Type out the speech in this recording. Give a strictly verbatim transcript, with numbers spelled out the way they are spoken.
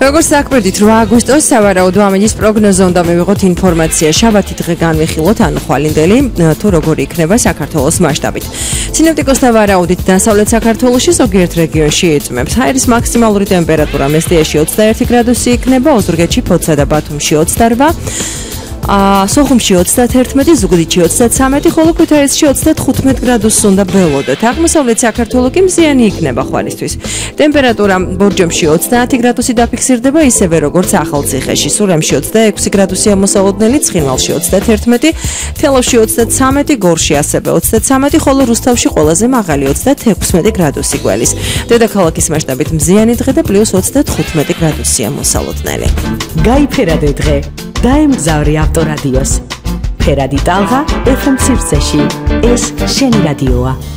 როგორც დაგვერდით რვა აგვისტოს სავარაუდო ამინდის პროგნოზზე უნდა მივიღოთ ინფორმაცია. შაბათი დღე განვიხილოთ, ანუ ხვალინდელი თუ როგორი იქნება საქართველოს მასშტაბით. სინოპტიკოსთა ვარაუდით დასავლეთ საქართველოში ზოგიერთ რეგიონში იწმებს. ჰაერის მაქსიმალური ტემპერატურა მესტიაში ოცდაერთი გრადუსი იქნება, ოზურგეთში, ფოთსა და ბათუმში ოცდარვა. აა სოხუმში ოცდათერთმეტი, ზუგდიდში ოცდათსამეტი, ხოლო ქუთაისში ოცდათხუთმეტი გრადუსს უნდა ველოდოთ. აღმოსავლეთ საქართველო კი მზიანი იქნება ხვალისთვის. ტემპერატურა ბორჯომში ოცდაათი გრადუსი დაფიქსირდება, ისევე როგორც ახალციხეში. სურამში ოცდაექვსი გრადუსი ამოსალოდნელი, ცხინვალში ოცდათერთმეტი, თელავში ოცდათსამეტი, გორში ასევე ოცდათსამეტი, ხოლო რუსთავში ყველაზე მაღალი ოცდათექვსმეტი გრადუსი გველის. დედაქალაქის მასშტაბით მზიანი დღე და პლუს ოცდათხუთმეტი გრადუსი ამოსალოდნელი. გაიფერადე დღე. დაემგზავრი ავტორადიოს. ფერადი ტალღა ეფ ემ სივრცეში. ეს შენი რადიოა.